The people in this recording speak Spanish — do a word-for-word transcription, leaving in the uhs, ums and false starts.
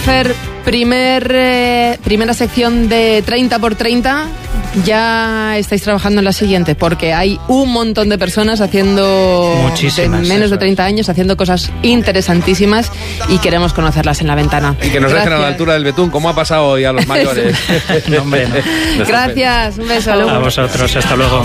Fer, primer, eh, primera sección de treinta por treinta. Ya estáis trabajando en la siguiente, porque hay un montón de personas haciendo Muchísimas, de menos de treinta años, haciendo cosas interesantísimas y queremos conocerlas en La Ventana. Y que nos Gracias. dejen a la altura del betún, como ha pasado hoy a los mayores. No, hombre, no. Gracias, un beso. A vosotros, hasta luego.